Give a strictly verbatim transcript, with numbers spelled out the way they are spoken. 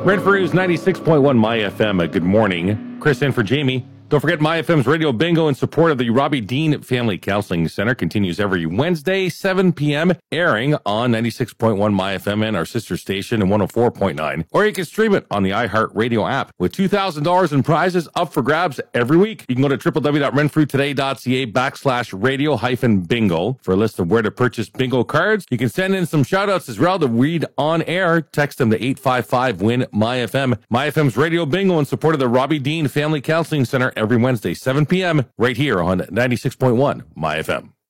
Renfrew's ninety-six point one My F M. Good morning. Chris in for Jamie. Don't forget, My F M's Radio Bingo in support of the Robbie Dean Family Counseling Center continues every Wednesday, seven p.m., airing on ninety-six point one My F M and our sister station in one oh four point nine. Or you can stream it on the iHeartRadio app with two thousand dollars in prizes up for grabs every week. You can go to www.renfrewtoday.ca backslash radio hyphen bingo for a list of where to purchase bingo cards. You can send in some shout-outs as well to read on air. Text them to eight five five win My F M. My F M's Radio Bingo in support of the Robbie Dean Family Counseling Center every Wednesday, seven p.m., right here on ninety-six point one My F M.